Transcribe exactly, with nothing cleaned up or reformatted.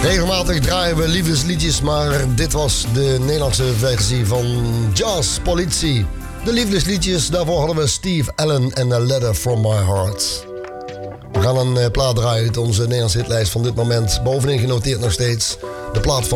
Regelmatig draaien we liefdesliedjes, maar dit was de Nederlandse versie van Jazz Politie. De liefdesliedjes, daarvoor hadden we Steve Allen en A Letter From My Heart. We gaan een plaat draaien uit onze Nederlandse hitlijst van dit moment. Bovenin genoteerd nog steeds de plaat van